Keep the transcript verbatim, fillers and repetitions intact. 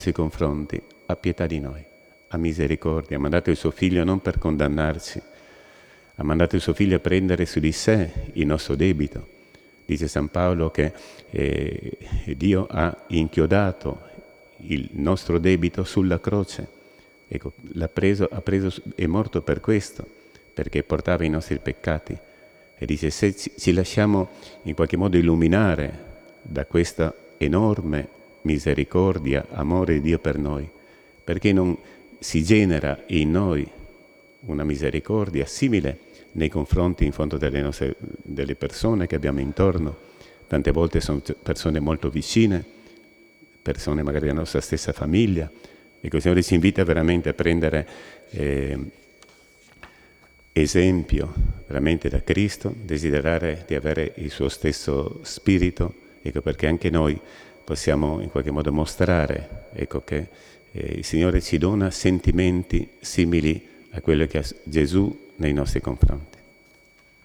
nei confronti, ha pietà di noi, ha misericordia, ha mandato il suo Figlio non per condannarci, ha mandato il suo Figlio a prendere su di sé il nostro debito. Dice San Paolo che eh, Dio ha inchiodato il nostro debito sulla croce. Ecco, l'ha preso, ha preso, è morto per questo, perché portava i nostri peccati. E dice, se ci, ci lasciamo in qualche modo illuminare da questa enorme misericordia, amore di Dio per noi, perché non si genera in noi una misericordia simile nei confronti in fondo delle, nostre, delle persone che abbiamo intorno. Tante volte sono persone molto vicine, persone magari della nostra stessa famiglia. Ecco, il Signore ci invita veramente a prendere eh, esempio veramente da Cristo, desiderare di avere il suo stesso spirito, ecco, perché anche noi possiamo in qualche modo mostrare, ecco, che eh, il Signore ci dona sentimenti simili a quello che ha Gesù nei nostri confronti.